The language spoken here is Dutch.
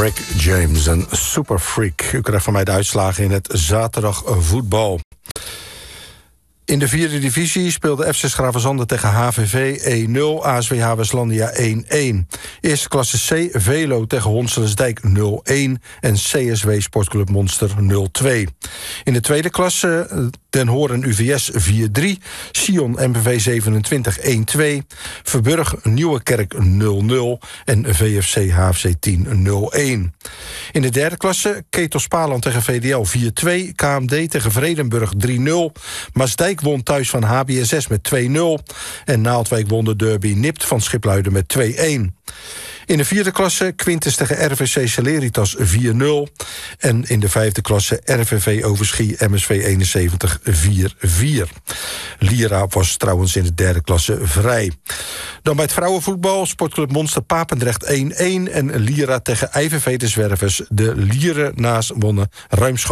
Rick James en Super Freak. U krijgt van mij de uitslagen in het zaterdagvoetbal. In de 4e divisie speelde FC Schravenzande tegen HVV 1-0, ASWH Westlandia 1-1. Eerste klasse C, Velo tegen Honselensdijk 0-1 en CSW Sportclub Monster 0-2. In de tweede klasse Den Horen UVS 4-3, Sion MVV 27 1-2, Verburg Nieuwekerk 0-0 en VFC HFC 10 0-1. In de derde klasse Ketos Paland tegen VDL 4-2, KMD tegen Vredenburg 3-0, Maasdijk won thuis van HBSS met 2-0 en Naaldwijk won de derby Nipt van Schipluiden met 2-1. In de vierde klasse Quintus tegen RVC Celeritas 4-0. En in de vijfde klasse RVV Overschie MSV 71 4-4. Lira was trouwens in de derde klasse vrij. Dan bij het vrouwenvoetbal Sportclub Monster Papendrecht 1-1 en Lira tegen IVV de Zwervers. De Lierenaars wonnen ruimschoots.